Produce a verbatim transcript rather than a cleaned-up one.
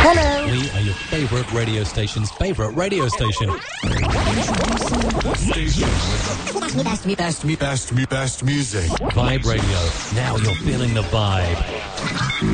Hello. We are your favourite radio station's favourite radio station. Station with the best, me best, me best, me best music. Vibe Radio. Now you're feeling the vibe.